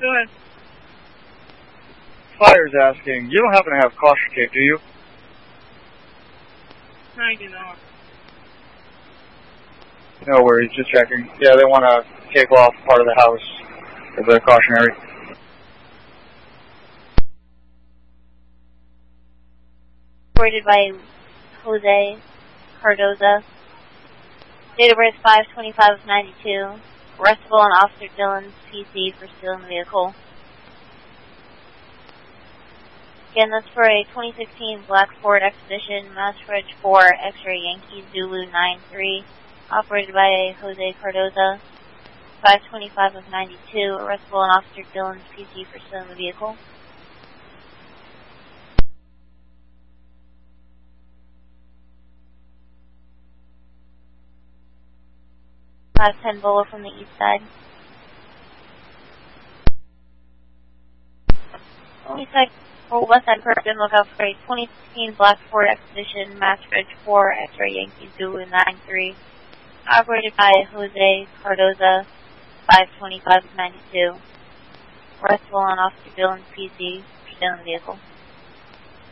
Go ahead. Fire's asking, you don't happen to have caution tape, do you? No, I do not. No worries, just checking. Yeah, they want to take off part of the house as a cautionary. Operated by Jose Cardoza. Date of birth 5/25/92. Arrestable on Officer Dillon's PC for stealing the vehicle. Again, that's for a 2016 Black Ford Expedition, Mass Reg 4, X-Ray Yankee Zulu 93, operated by Jose Cardoza, 5/25/92, arrestable on Officer Dillon's PC for stealing the vehicle. .510 Bolo from the east side. East side. West Side Person, look out for a 2016 Black Ford Expedition, Mass Reg 4, X-Ray Yankee Zulu 93, operated by Jose Cardoza, 5/25/92. Arrestable on Officer Dillon's PC for stealing the vehicle.